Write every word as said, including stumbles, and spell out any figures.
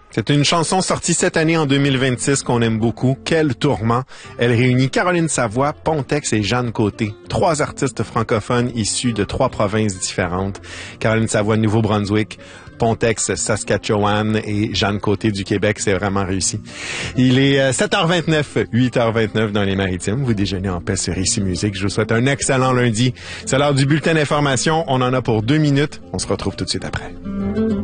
C'est une chanson sortie cette année en deux mille vingt-six qu'on aime beaucoup. Quel tourment! Elle réunit Caroline Savoie, Pontex et Jeanne Côté. Trois artistes francophones issus de trois provinces différentes. Caroline Savoie, Nouveau-Brunswick, Pontex, Saskatchewan et Jeanne Côté du Québec. C'est vraiment réussi. Il est sept heures vingt-neuf, huit heures vingt-neuf dans les Maritimes. Vous déjeunez en paix sur Ici Musique. Je vous souhaite un excellent lundi. C'est l'heure du bulletin d'information. On en a pour deux minutes. On se retrouve tout de suite après.